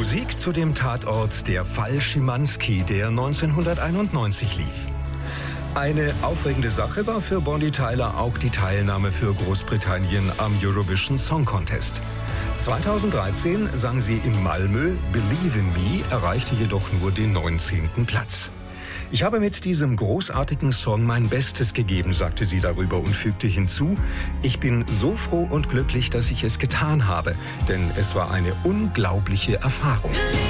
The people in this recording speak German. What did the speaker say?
Musik zu dem Tatort Der Fall Schimanski, der 1991 lief. Eine aufregende Sache war für Bonnie Tyler auch die Teilnahme für Großbritannien am Eurovision Song Contest. 2013 sang sie in Malmö Believe in Me, erreichte jedoch nur den 19. Platz. Ich habe mit diesem großartigen Song mein Bestes gegeben, sagte sie darüber und fügte hinzu, ich bin so froh und glücklich, dass ich es getan habe, denn es war eine unglaubliche Erfahrung.